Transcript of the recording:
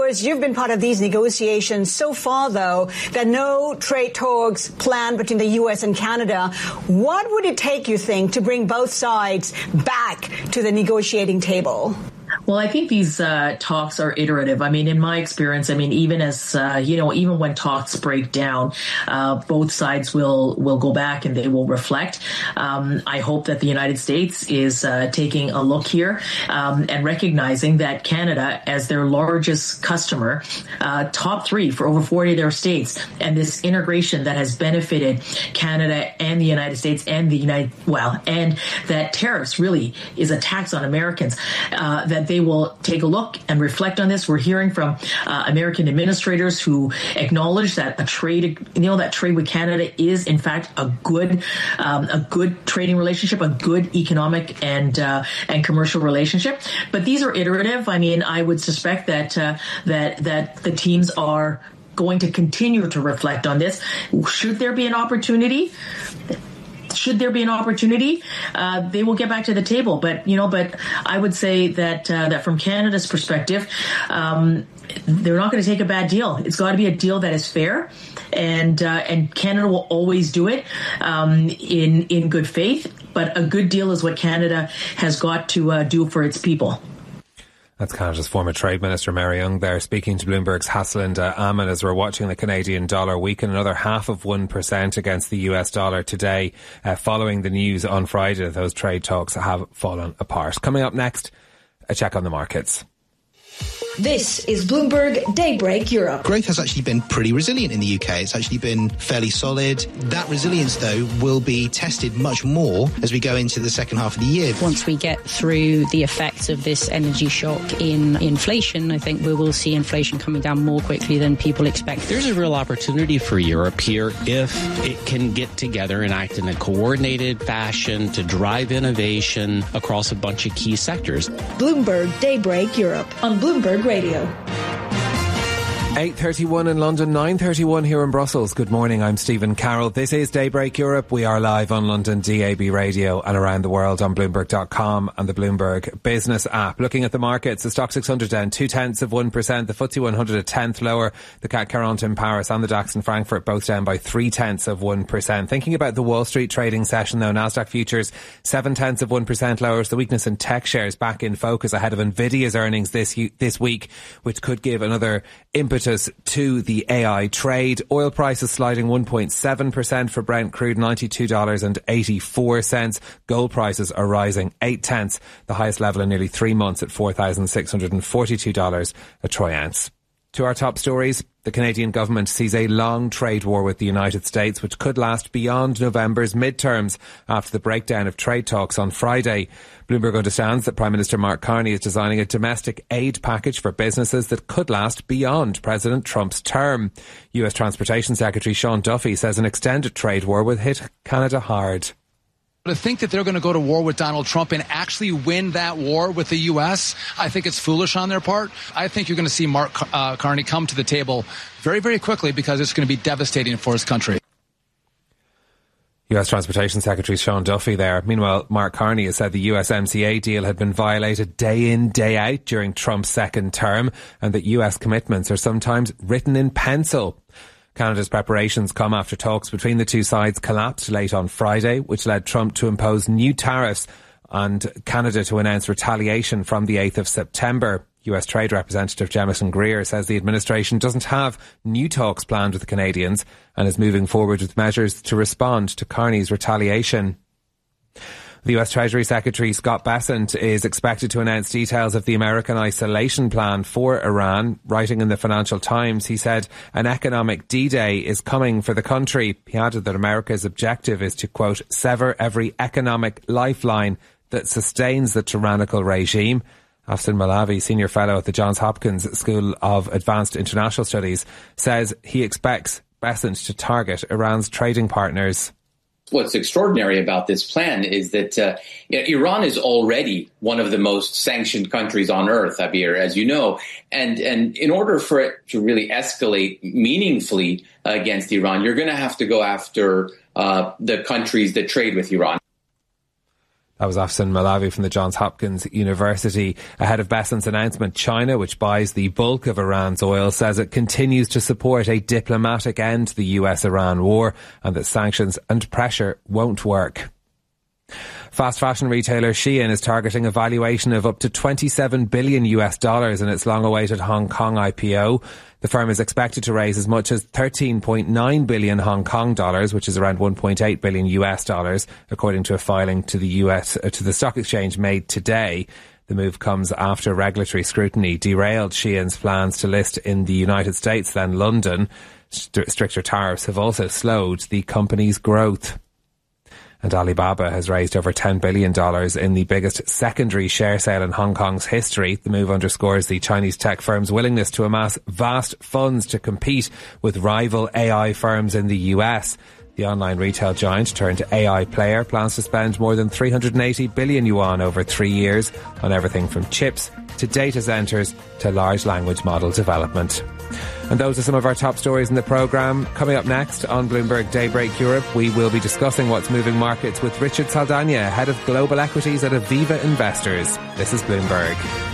course, you've been part of these negotiations. So far, though, there are no trade talks planned between the U.S. and Canada. What would it take, you think, to bring both sides back to the negotiating table? Well, I think these talks are iterative. I mean, in my experience, even as, even when talks break down, both sides will go back and they will reflect. I hope that the United States is taking a look here and recognizing that Canada, as their largest customer, top three for over 40 of their states, and this integration that has benefited Canada and the United States and and that tariffs really is a tax on Americans, that they will take a look and reflect on this. We're hearing from American administrators who acknowledge that that trade with Canada is in fact a good trading relationship, a good economic and commercial relationship. But these are iterative. I mean, I would suspect that the teams are going to continue to reflect on this. Should there be an opportunity, they will get back to the table. But I would say that from Canada's perspective, they're not going to take a bad deal. It's got to be a deal that is fair, and Canada will always do it in good faith. But a good deal is what Canada has got to do for its people. That's Canada's former Trade Minister, Mary Young, there speaking to Bloomberg's Haslinda Ammon as we're watching the Canadian dollar weaken another 0.5% against the US dollar today, following the news on Friday that those trade talks have fallen apart. Coming up next, a check on the markets. This is Bloomberg Daybreak Europe. Growth has actually been pretty resilient in the UK. It's actually been fairly solid. That resilience, though, will be tested much more as we go into the second half of the year. Once we get through the effects of this energy shock in inflation, I think we will see inflation coming down more quickly than people expect. There's a real opportunity for Europe here if it can get together and act in a coordinated fashion to drive innovation across a bunch of key sectors. Bloomberg Daybreak Europe on Bloomberg Radio. 8:31 in London, 9:31 here in Brussels. Good morning, I'm Stephen Carroll. This is Daybreak Europe. We are live on London DAB radio and around the world on Bloomberg.com and the Bloomberg Business app. Looking at the markets, the Stock 600 down 0.2%, the FTSE 100 a tenth lower, the CAC 40 in Paris and the DAX in Frankfurt both down by 0.3%. Thinking about the Wall Street trading session though, Nasdaq futures 0.7% lower. The weakness in tech shares back in focus ahead of Nvidia's earnings this week, which could give another impetus to the AI trade. Oil prices sliding 1.7% for Brent crude, $92.84. Gold prices are rising 0.8%, the highest level in nearly 3 months at $4,642 a troy ounce. To our top stories, the Canadian government sees a long trade war with the United States, which could last beyond November's midterms after the breakdown of trade talks on Friday. Bloomberg understands that Prime Minister Mark Carney is designing a domestic aid package for businesses that could last beyond President Trump's term. US Transportation Secretary Sean Duffy says an extended trade war would hit Canada hard. To think that they're going to go to war with Donald Trump and actually win that war with the U.S., I think it's foolish on their part. I think you're going to see Mark Carney come to the table very, very quickly because it's going to be devastating for his country. US Transportation Secretary Sean Duffy there. Meanwhile, Mark Carney has said the USMCA deal had been violated day in, day out during Trump's second term and that US commitments are sometimes written in pencil. Canada's preparations come after talks between the two sides collapsed late on Friday, which led Trump to impose new tariffs and Canada to announce retaliation from the 8th of September. US Trade Representative Jemison Greer says the administration doesn't have new talks planned with the Canadians and is moving forward with measures to respond to Carney's retaliation. The US Treasury Secretary Scott Bessent is expected to announce details of the American isolation plan for Iran. Writing in the Financial Times, he said an economic D-Day is coming for the country. He added that America's objective is to, quote, sever every economic lifeline that sustains the tyrannical regime. Afsin Malavi, Senior Fellow at the Johns Hopkins School of Advanced International Studies, says he expects Bessent to target Iran's trading partners. What's extraordinary about this plan is that Iran is already one of the most sanctioned countries on earth, Abir, as you know. And in order for it to really escalate meaningfully against Iran, you're going to have to go after the countries that trade with Iran. That was Afsan Malawi from the Johns Hopkins University. Ahead of Besant's announcement, China, which buys the bulk of Iran's oil, says it continues to support a diplomatic end to the US-Iran war and that sanctions and pressure won't work. Fast fashion retailer Shein is targeting a valuation of up to $27 billion in its long-awaited Hong Kong IPO. The firm is expected to raise as much as 13.9 billion Hong Kong dollars, which is around $1.8 billion US dollars, according to a filing to the stock exchange made today. The move comes after regulatory scrutiny derailed Shein's plans to list in the United States, then London. Stricter tariffs have also slowed the company's growth. And Alibaba has raised over $10 billion in the biggest secondary share sale in Hong Kong's history. The move underscores the Chinese tech firm's willingness to amass vast funds to compete with rival AI firms in the US. The online retail giant turned AI player plans to spend more than 380 billion yuan over 3 years on everything from chips to data centres to large language model development. And those are some of our top stories in the programme. Coming up next on Bloomberg Daybreak Europe, we will be discussing what's moving markets with Richard Saldana, head of global equities at Aviva Investors. This is Bloomberg.